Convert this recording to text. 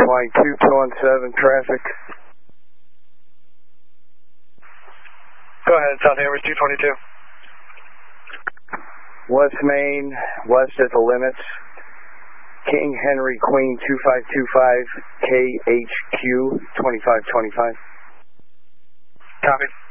22217 traffic. Go ahead, South Amherst 222. West Main, west at the limits. King Henry Queen 2525 KHQ 2525. Copy.